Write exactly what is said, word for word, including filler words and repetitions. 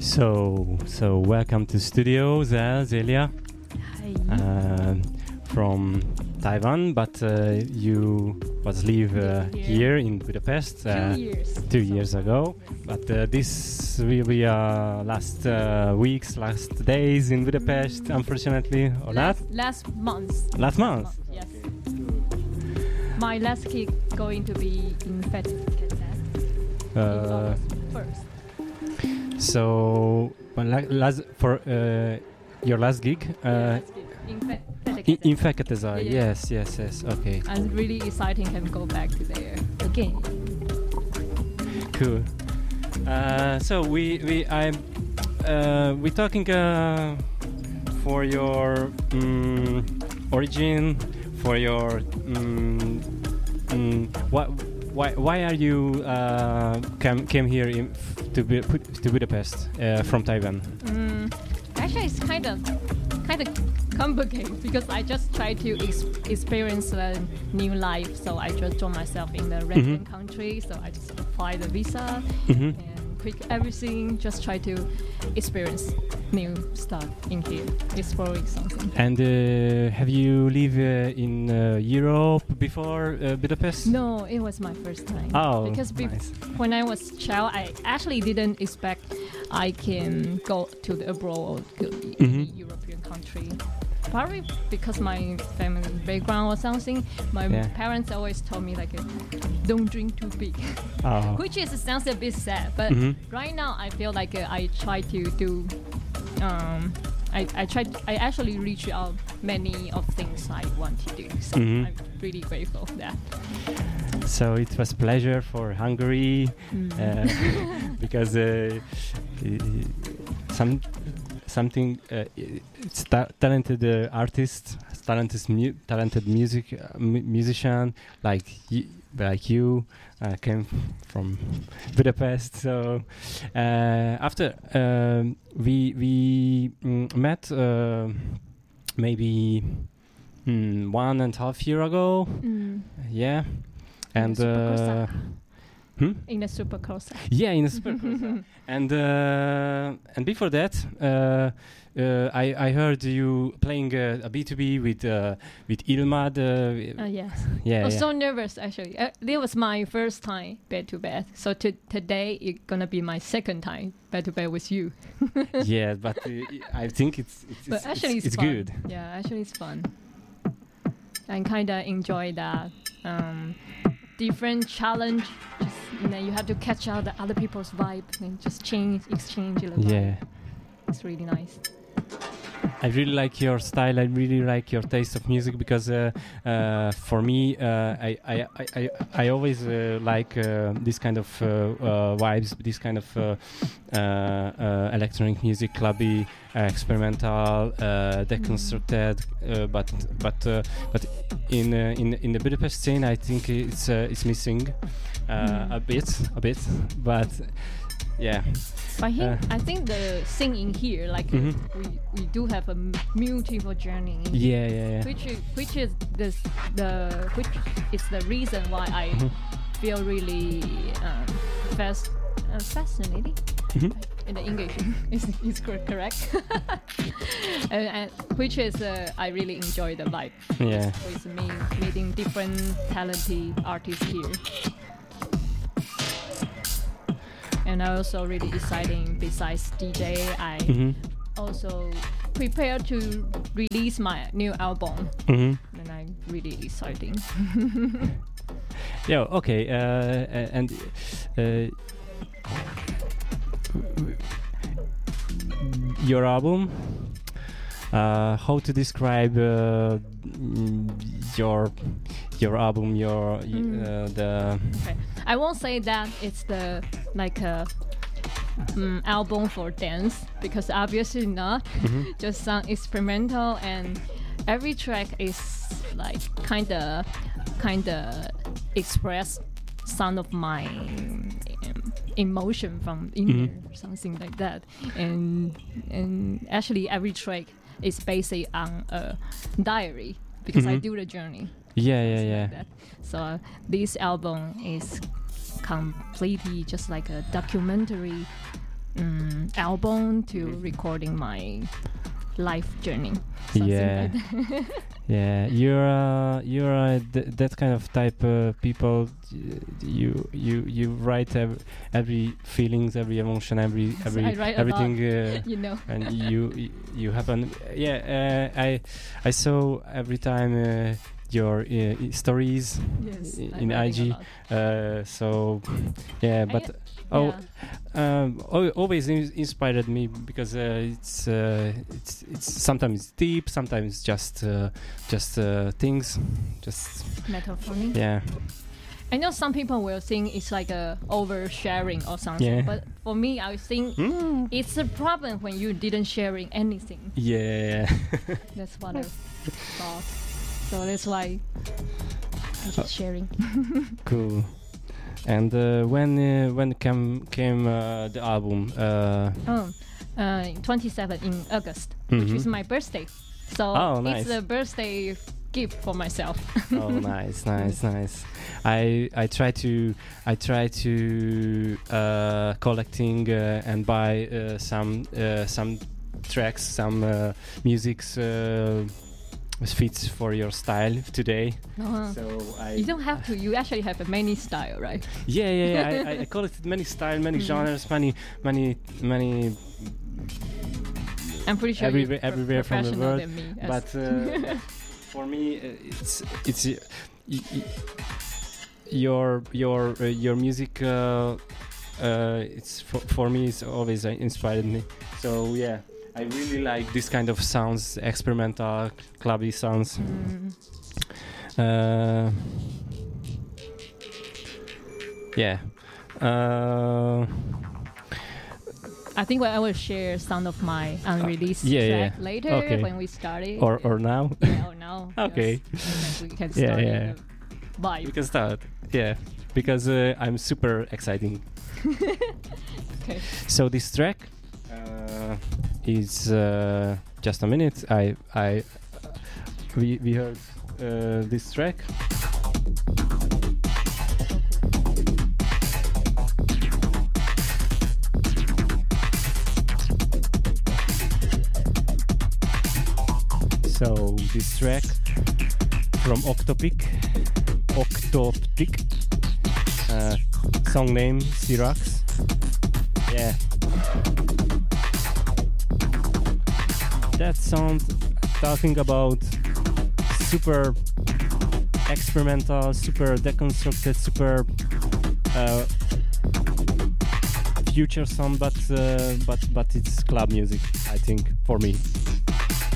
So, so welcome to studios, uh, Zelia. Hi. Uh, from Taiwan, but uh, you was live uh, Here. here in Budapest uh, two years. two So, years ago. But uh, this will be uh, last uh, weeks, last days in Budapest, Mm. unfortunately, or last, not? last month. Last month. Yes. My last gig going to be in Fettet Uh, first. so, well, la- last, for uh, your last gig uh, last gig in Fe- in, in Fettet. Feketezai. Yeah, yeah. Yes, yes, yes. Okay, I'm really exciting to go back to there again. cool. Uh, so we we I'm uh, we talking uh, for your um, origin, for your um, um, what why why are you uh, came came here in f- to Bu- to Budapest uh, from Taiwan? Mm, actually, it's kind of kind of complicated because I just try to ex- experience a new life. So I just joined myself in the resident country. So I just apply the visa Mm-hmm. and quick everything. Just try to experience new stuff in here, exploring something. And uh, have you lived uh, in uh, Europe before uh, Budapest? No, it was my first time. Oh, because bef- nice. when I was child, I actually didn't expect I can go to the abroad or go to any Mhm. European country. Probably because my family background or something. My Yeah. parents always told me like, uh, don't drink too big, Oh. which is sounds a bit sad. But Mhm. right now, I feel like uh, I try to do. Um, I I tried. I actually reach out many of things I want to do. So Mhm. I'm really grateful for that. So it was pleasure for Hungary Mm. uh, because uh, i- some something uh, i- it's ta- talented uh, artist, talented mu- talented music uh, mu- musician like y- like you uh, came from Budapest. So uh, after um, we we mm, met uh, maybe mm, one and a half year ago. Mm. Yeah. And the uh, Supercorsa. hmm? In a supercorsa. yeah, in a supercorsa. and uh, and before that, uh, uh, I I heard you playing uh, a B two B with uh, with Ilmad. Uh, Uh, yes. yeah, I was yeah. so nervous actually. Uh, this was my first time bed to bed. So to today it's gonna be my second time bed to bed with you. yeah, but uh, I think it's it's, But it's, actually it's, it's fun. good. Yeah, actually it's fun. I kind of enjoy that. Um, different challenge. Just, you know, you have to catch out the other people's vibe and just change, exchange the vibe. Yeah. It's really nice. I really like your style. I really like your taste of music because uh, uh, for me, uh, I, I, I, I, I always uh, like uh, this kind of uh, uh, vibes, this kind of uh, uh, uh, electronic music, clubby, uh, experimental, uh, deconstructed. Uh, but but uh, but in uh, in in the Budapest scene, I think it's uh, it's missing uh, Mm. a bit, a bit. But yeah. But here, Uh, I think the singing here, like Mhm. we, we do have a m- beautiful journey, in here, Yeah, yeah, yeah. which is, which is the the which is the reason why I Mhm. feel really um, fast, uh, fascinating. Mhm. In the English is is cor- correct, and, and which is uh, I really enjoy the vibe. Yeah. With me meeting different talented artists here. And I also really exciting besides D J, I Mhm. also prepare to release my new album, Mhm. and I'm really exciting. Yeah, okay, uh, uh, and uh, your album, uh, how to describe uh, mm, your your album, your y- Mm. uh, the Okay, I won't say that it's the like a um, album for dance because obviously not. Mhm. Just some experimental, and every track is like kind of kind of express some of my um, emotion from in Mhm. there, or something like that. And and actually every track is based on a diary because I Mhm. do the journey. yeah yeah something yeah like that. So uh, this album is completely just like a documentary um, album to Mhm. recording my life journey. Something Yeah. like that. Yeah, you're uh, you're uh, th- that kind of type uh, people. y- You you you write ev- every feelings, every emotion, every Yes, every I write a everything, lot. uh, You know. and you y- you happen. Yeah, uh, I I saw every time uh, your uh, i- stories Yes, i- I'm in writing I G. a lot. Uh, so yeah, but I- oh. yeah. Um, al- always in- inspired me because uh, it's uh, it's it's sometimes deep, sometimes just uh, just uh, things, just Metaphony. yeah. I know some people will think it's like a oversharing or something, Yeah. but for me, I think Mm. it's a problem when you didn't sharing anything. Yeah. That's what I thought. So that's why I just sharing. Cool. And uh, when uh, when came came uh, the album? Uh, Oh, uh, twenty-seventh in August, which Mhm. is my birthday. So Oh, nice. it's a birthday gift for myself. oh, nice, nice, nice. I I try to I try to uh, collecting uh, and buy uh, some uh, some tracks, some uh, musics uh, fits for your style today. Uh-huh. So I You don't have to. You actually have a many style, right? yeah yeah yeah. I, I- I collected many style, many Mhm. genres, many many many. I'm pretty sure Everywhere- you're pro- everywhere from the professional world, than me. as- But uh, for me, uh, it's it's uh, y- y- your your uh, your music. Uh, uh, it's for, for me. It's always uh, inspired me. So yeah, I really like this kind of sounds, experimental, clubby sounds. Mm. Uh, yeah. Uh, I think I will share some of my unreleased yeah, yeah, track yeah. later Okay. when we started. or or now. yeah, or now. Okay. Yes. We can Yeah, start yeah. the vibe. We can start. Yeah, because uh, I'm super exciting. Okay. So this track uh, is uh, just a minute. I I we we heard uh, this track. So this track from Octopic, Octoptic, uh, song name Syrax. Yeah. That song talking about super experimental, super deconstructed, super uh, future song, but uh, but but it's club music, I think, for me.